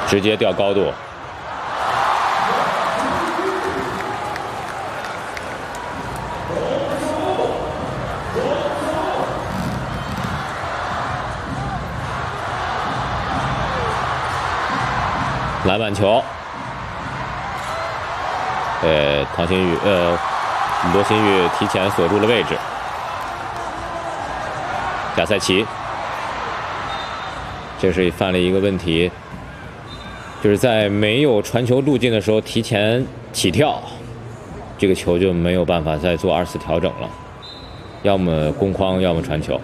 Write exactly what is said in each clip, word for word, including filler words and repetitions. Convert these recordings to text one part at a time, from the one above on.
直接调高度。篮板球，呃，唐新宇，呃，罗新宇提前锁住了位置。贾赛奇，这是犯了一个问题，就是在没有传球路径的时候提前起跳，这个球就没有办法再做二次调整了，要么攻框，要么传球。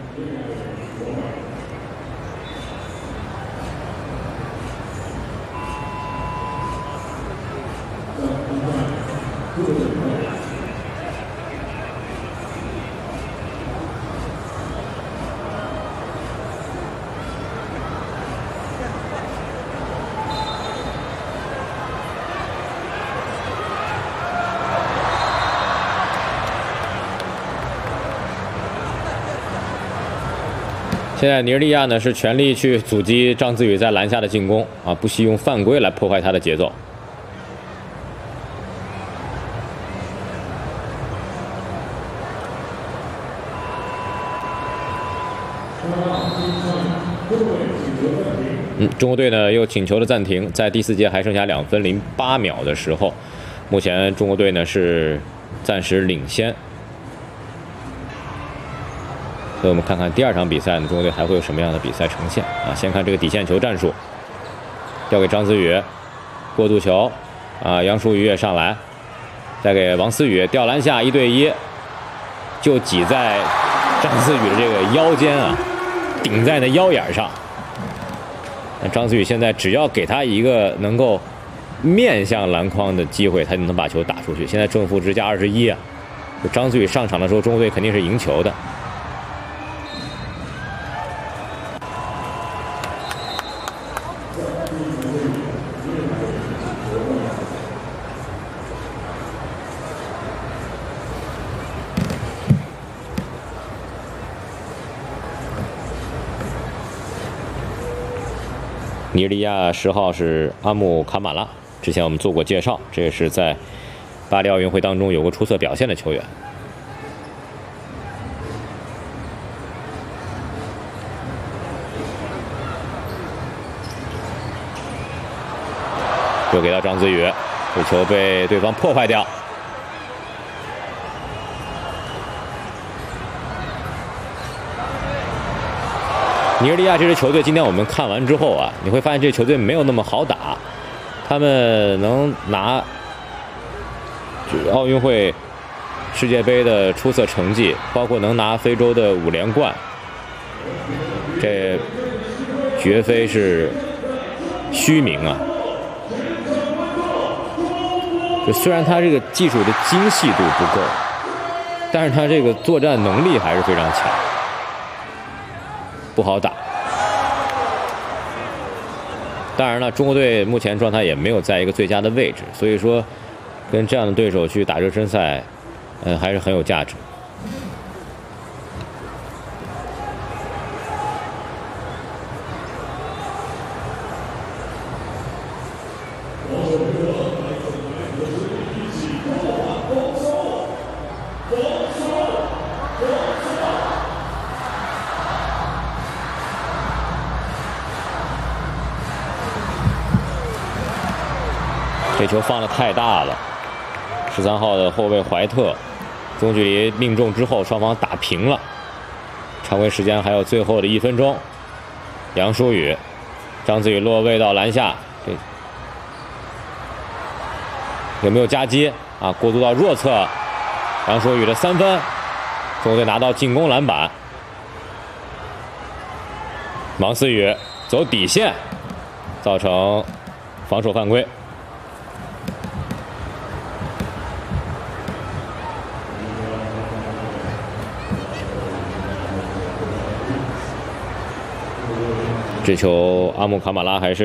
现在尼日利亚呢是全力去阻击张子宇在篮下的进攻啊，不惜用犯规来破坏他的节奏。嗯，中国队呢又请求了暂停，在第四节还剩下两分零八秒的时候，目前中国队呢是暂时领先。所以我们看看第二场比赛呢，中国队还会有什么样的比赛呈现啊？先看这个底线球战术，交给张子宇，过渡球啊，杨舒宇也上来，再给王思雨吊篮下一对一，就挤在张思宇的这个腰间啊，顶在那腰眼上。那张思宇现在只要给他一个能够面向篮筐的机会，他就能把球打出去。现在正负值加二十一啊，张思宇上场的时候，中国队肯定是赢球的。尼日利亚十号是阿姆卡马拉，之前我们做过介绍，这也是在巴黎奥运会当中有过出色表现的球员。又给到张子宇，这球被对方破坏掉。尼日利亚这支球队，今天我们看完之后啊，你会发现这球队没有那么好打。他们能拿奥运会、世界杯的出色成绩，包括能拿非洲的五连冠，这绝非是虚名啊！就虽然他这个技术的精细度不够，但是他这个作战能力还是非常强。不好打，当然了，中国队目前状态也没有在一个最佳的位置，所以说跟这样的对手去打热身赛，呃，还是很有价值。这球放得太大了，十三号的后卫怀特中距离命中之后，双方打平了。常规时间还有最后的一分钟，杨舒宇、张子宇落位到篮下，这有没有夹击啊？过渡到弱侧，杨舒宇的三分，中国队拿到进攻篮板。王思雨走底线，造成防守犯规。这球阿姆卡马拉还是